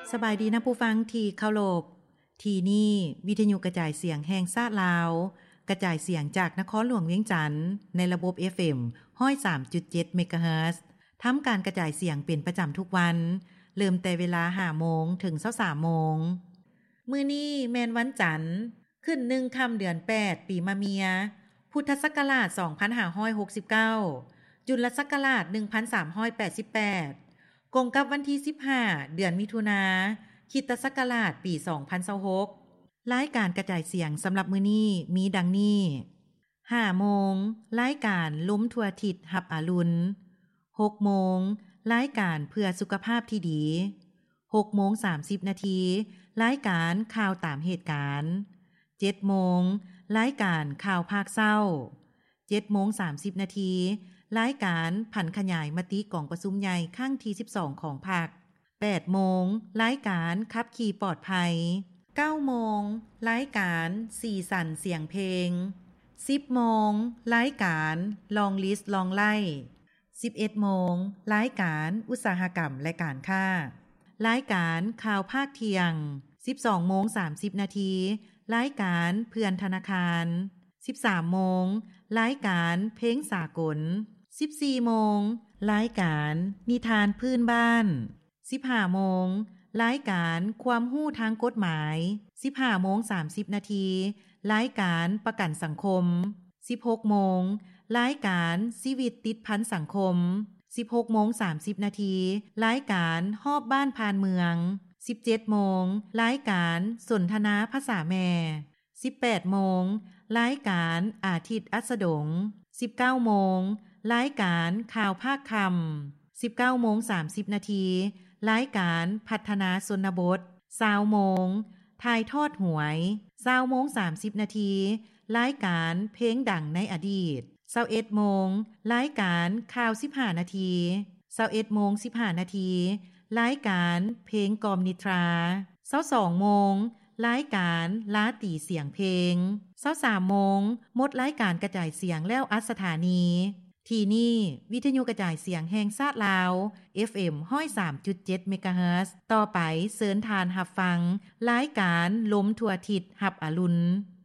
สบายดีนะผู้ฟังที่เคารพที่นี่วิทยุกระจายเสียงแห่งชาติลาวกระจายเสียงจากนครหลวงเวียงจันทน์ในระบบ FM 103.7 เมกะเฮิรตซ์ทำการกระจายเสียงเป็นประจำทุกวันเริ่มแต่เวลา 5 โมงถึง 23 โมงมื้อนี้แม่นวันจันทร์ขึ้น1ค่ำเดือน8ปีมะเมียพุทธศักราช2569จุลศักราช1388กงกับวันที่15เดือนมิถุนาคริสตศักราชปี2026รายการกระจายเสียงสำหรับมื้อนี้มีดังนี้ 5 โมงรายการล้มทั่วทิศหับอรุณ 6 โมงรายการเพื่อสุขภาพที่ดี 6 โมง 30 นาทีรายการข่าวตามเหตุการณ์ 7 โมงรายการข่าวภาคเศร้า 7 โมง 30 นาทีรายการผันขยายมติกองประชุมใหญ่ครั้งที่12ของพรรค 8 โมงรายการขับขี่ปลอดภัย 9 โมงรายการสีสันเสียงเพลง 10 โมงรายการลองลิสต์ลองไล่ 11 โมงรายการอุตสาหกรรมและการค้ารายการข่าวภาคเที่ยง 12 โมง 30 นาทีรายการเพื่อนธนาคาร 13 โมงรายการเพลงสากล 14 โมงรายการนิทานพื้นบ้าน 15 โมงรายการความรู้ทางกฎหมาย 15 โมง 30 นาทีรายการประกันสังคม 16 โมงรายการชีวิตติดพันสังคม 16 โมง 30 นาทีรายการฮอบบ้านผ่านเมือง 17 โมงรายการสนทนาภาษาแม่ 18 โมงรายการอาทิตย์อัสดง 19 โมงรายการข่าวภาคคำ 19 โมง 30 นาทีรายการพัฒนาชนบท 20 โมงถ่ายทอดหวย 20 โมง 30 นาทีรายการเพลงดังในอดีต 21 โมงรายการข่าว 15 นาที 21 โมง 15 นาทีรายการเพลงกอมนิทรา 22 โมงรายการลาตีเสียงเพลง 23 โมงหมดรายการกระจายเสียงแล้วอัดสถานีที่นี่วิทยุกระจายเสียงแห่งชาติลาว FM 103.7 เมกะเฮิรตซ์ต่อไปเชิญทานรับฟังรายการล้มทั่วทิศหับอรุณ